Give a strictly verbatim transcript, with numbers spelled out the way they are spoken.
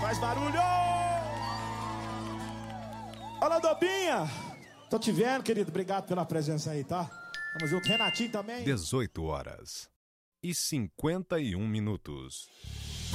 Faz barulho! Alô, Dobinha! Tô te vendo, querido. Obrigado pela presença aí, tá? Tamo junto. Renatinho também. dezoito horas e cinquenta e um minutos.